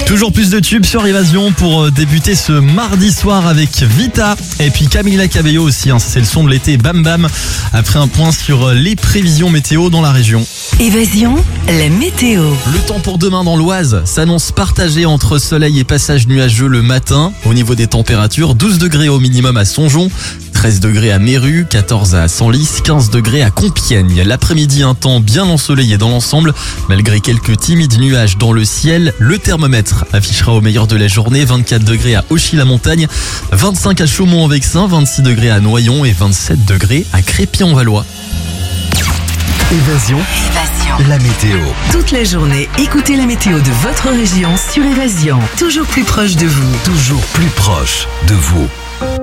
Toujours plus de tubes sur Évasion pour débuter ce mardi soir avec Vita et puis Camila Cabello aussi, c'est le son de l'été Bam Bam. Après un point sur les prévisions météo dans la région. Évasion, la météo. Le temps pour demain dans l'Oise s'annonce partagé entre soleil et passage nuageux le matin. Au niveau des températures, 12 degrés au minimum à Songeon, 13 degrés à Méru, 14 à Senlis, 15 degrés à Compiègne. L'après-midi, un temps bien ensoleillé dans l'ensemble, malgré quelques timides nuages dans le ciel. Le thermomètre affichera au meilleur de la journée 24 degrés à Auchy-la-Montagne, 25 à Chaumont-en-Vexin, 26 degrés à Noyon et 27 degrés à Crépy-en-Valois. Évasion, la météo. Toute la journée, écoutez la météo de votre région sur Évasion. Toujours plus proche de vous. Toujours plus proche de vous.